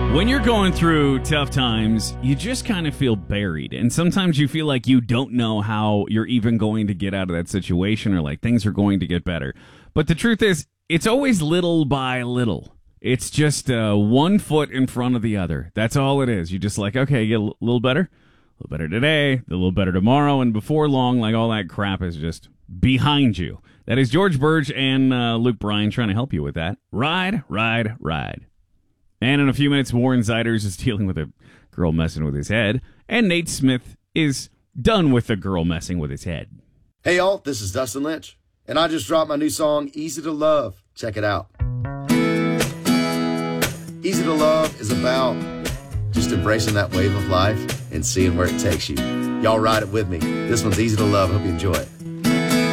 When you're going through tough times, you just kind of feel buried. And sometimes you feel like you don't know how you're even going to get out of that situation or like things are going to get better. But the truth is, it's always little by little. It's just 1 foot in front of the other. That's all it is. You just like, okay, get a little better today, a little better tomorrow. And before long, like all that crap is just behind you. That is George Burge and Luke Bryan trying to help you with that. Ride, ride, ride. And in a few minutes, Warren Zeiders is dealing with a girl messing with his head. And Nate Smith is done with the girl messing with his head. Hey, y'all, this is Dustin Lynch. And I just dropped my new song, Easy to Love. Check it out. Easy to Love is about just embracing that wave of life and seeing where it takes you. Y'all ride it with me. This one's Easy to Love. Hope you enjoy it.